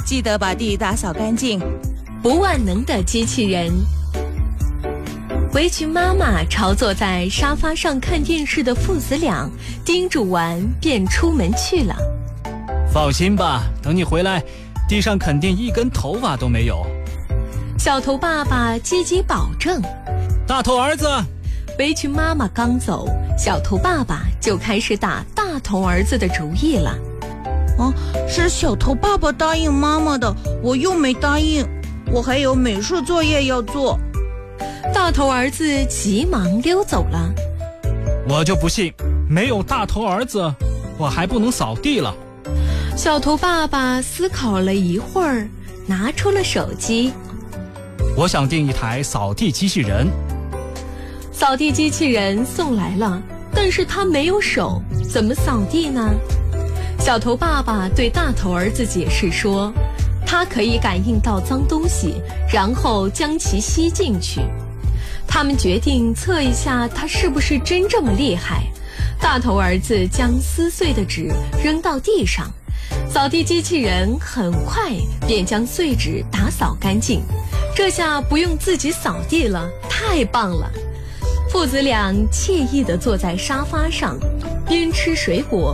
记得把地打扫干净。 不万能的机器人。围裙妈妈朝坐在沙发上看电视的父子俩叮嘱完便出门去了。 放心吧，等你回来，地上肯定一根头发都没有。 小头爸爸积极保证。 大头儿子。 围裙妈妈刚走，小头爸爸就开始打大头儿子的主意了。 是小头爸爸答应妈妈的，我又没答应，我还有美术作业要做。 大头儿子急忙溜走了。 我就不信，没有大头儿子，我还不能扫地了。 小头爸爸思考了一会儿，拿出了手机。 我想订一台扫地机器人。 扫地机器人送来了，但是他没有手，怎么扫地呢？小头爸爸对大头儿子解释说，它可以感应到脏东西，然后将其吸进去。他们决定测一下它是不是真这么厉害。大头儿子将撕碎的纸扔到地上，扫地机器人很快便将碎纸打扫干净。这下不用自己扫地了，太棒了！父子俩惬意地坐在沙发上，边吃水果